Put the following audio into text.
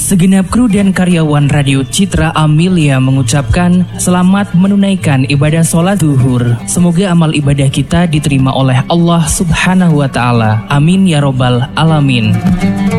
Segenap kru dan karyawan Radio Citra Amelia mengucapkan selamat menunaikan ibadah sholat zuhur. Semoga amal ibadah kita diterima oleh Allah Subhanahu wa Ta'ala. Amin ya Robbal Alamin.